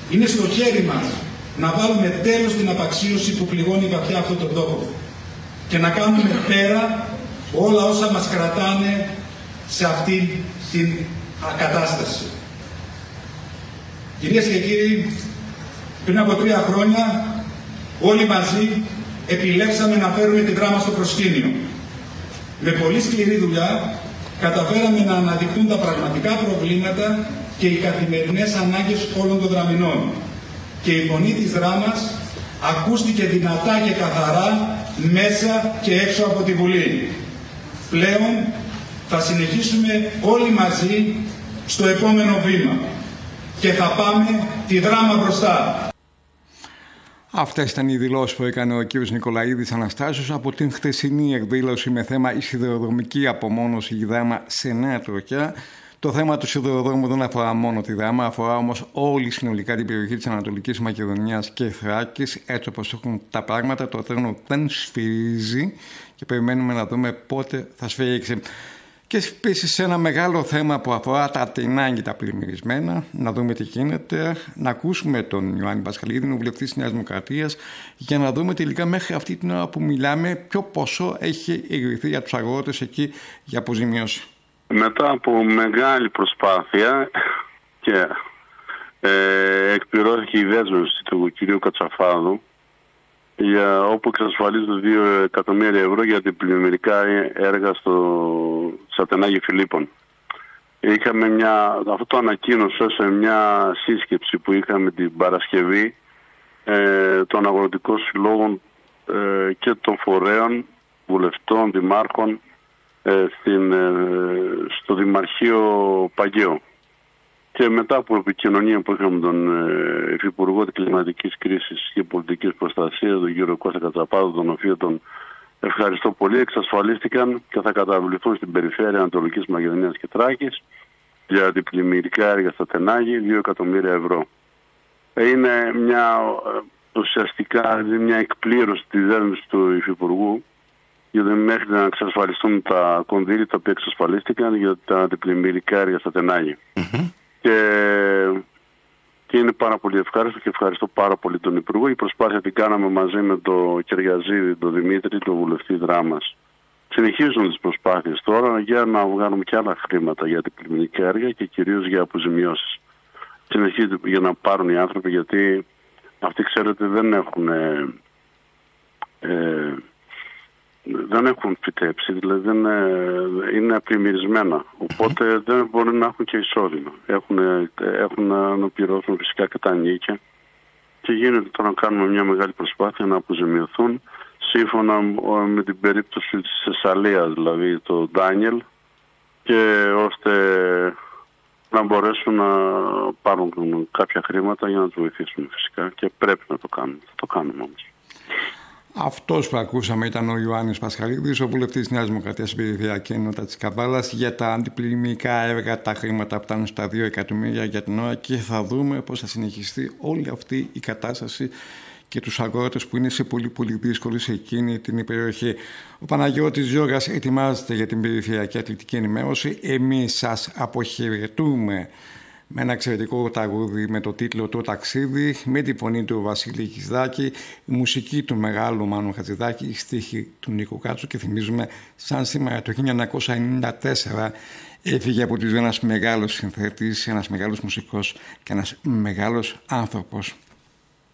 Είναι στο χέρι μας να βάλουμε τέλος στην απαξίωση που πληγώνει βαθιά αυτόν τον τόπο και να κάνουμε πέρα όλα όσα μας κρατάνε σε αυτή την κατάσταση. Κυρίες και κύριοι, πριν από 3 χρόνια όλοι μαζί επιλέξαμε να φέρουμε τη δράμα στο προσκήνιο. Με πολύ σκληρή δουλειά καταφέραμε να αναδειχθούν τα πραγματικά προβλήματα και οι καθημερινές ανάγκες όλων των δραμηνών. Και η φωνή της δράμας ακούστηκε δυνατά και καθαρά μέσα και έξω από τη Βουλή. Πλέον θα συνεχίσουμε όλοι μαζί στο επόμενο βήμα και θα πάμε τη δράμα μπροστά. Αυτές ήταν οι δηλώσεις που έκανε ο κ. Νικολαίδης Αναστάσιος από την χθεσινή εκδήλωση με θέμα η σιδηροδρομική απομόνωση η δράμα σε Νέα Τροχιά. Το θέμα του σιδηροδρόμου δεν αφορά μόνο τη δράμα, αφορά όμως όλη συνολικά την περιοχή της Ανατολικής Μακεδονίας και Θράκης. Έτσι όπως έχουν τα πράγματα, το τρένο δεν σφυρίζει και περιμένουμε να δούμε πότε θα σφυρίξει. Και επίσης ένα μεγάλο θέμα που αφορά τα Τεινάγγι τα πλημμυρισμένα, να δούμε τι γίνεται, να ακούσουμε τον Ιωάννη Πασχαλίδη, τον βουλευτή της Νέας Δημοκρατίας, για να δούμε τελικά μέχρι αυτή την ώρα που μιλάμε ποιο ποσό έχει εγκριθεί για τους αγρότες εκεί για αποζημίωση. Μετά από μεγάλη προσπάθεια και εκπληρώθηκε η δέσμευση του κ. Κατσαφάδου για όπου εξασφαλίζονται 2 εκατομμύρια ευρώ για την πλημμυρικά έργα στα Τεινάγγι Φιλίππων. Αυτό το ανακοίνωσε σε μια σύσκεψη που είχαμε την Παρασκευή των αγροτικών συλλόγων και των φορέων, βουλευτών, δημάρχων στο Δημαρχείο Παγαίο. Και μετά από επικοινωνία που είχαμε τον Υφυπουργό της Κλιματικής Κρίσης και Πολιτικής Προστασίας, τον κύριο Κώστα Κατσαπάδο, τον οποίο τον ευχαριστώ πολύ, εξασφαλίστηκαν και θα καταβληθούν στην περιφέρεια Ανατολικής Μακεδονίας και Θράκης για την πλημμυρικά έργα στα Τεινάγγι 2 εκατομμύρια ευρώ. Είναι ουσιαστικά μια εκπλήρωση της δέσμευσης του Υφυπουργού, γιατί μέχρι να εξασφαλιστούν τα κονδύλια τα οποία εξασφαλίστηκαν για τα αντιπλημμυρικά έργα στα Τεινάγγι. Και είναι πάρα πολύ ευχάριστο και ευχαριστώ πάρα πολύ τον Υπουργό. Η προσπάθεια την κάναμε μαζί με τον Κεργαζίδη, τον Δημήτρη, τον βουλευτή Δράμας. Συνεχίζουν τις προσπάθειες τώρα για να βγάλουμε και άλλα χρήματα για αντιπλημμυρικά έργα και κυρίως για αποζημιώσεις. Συνεχίζεται για να πάρουν οι άνθρωποι, γιατί αυτοί ξέρετε δεν έχουν φυτέψει, δηλαδή είναι απλημμυρισμένα. Οπότε δεν μπορούν να έχουν και εισόδημα. Έχουν να πληρώσουν φυσικά και τα νίκια. Και γίνεται τώρα να κάνουμε μια μεγάλη προσπάθεια να αποζημιωθούν σύμφωνα με την περίπτωση της Θεσσαλίας, δηλαδή το Ντάνιελ, και ώστε να μπορέσουν να πάρουν κάποια χρήματα για να τους βοηθήσουν φυσικά, και πρέπει να το κάνουμε. Θα το κάνουμε όμως. Αυτός που ακούσαμε ήταν ο Ιωάννης Πασχαλίδης, ο βουλευτής της Νέας Δημοκρατίας στην Περιφερειακή Ενότητα της Καβάλας, για τα αντιπλημμυρικά έργα. Τα χρήματα φτάνουν στα 2 εκατομμύρια για την ώρα και θα δούμε πώς θα συνεχιστεί όλη αυτή η κατάσταση και τους αγρότες που είναι σε πολύ δύσκολη σε εκείνη την περιοχή. Ο Παναγιώτης Γιώργας ετοιμάζεται για την Περιφερειακή Αθλητική Ενημέρωση. Εμείς σας αποχαιρετούμε με ένα εξαιρετικό τραγούδι με το τίτλο «Το ταξίδι», με τη φωνή του Βασίλη Κιζδάκη, η μουσική του μεγάλου Μάνου Χατζηδάκη, η στίχη του Νίκου Κάτσου, και θυμίζουμε σαν σήμερα το 1994 έφυγε από τη ζωή ένας μεγάλος συνθέτης, ένας μεγάλος μουσικός και ένας μεγάλος άνθρωπος.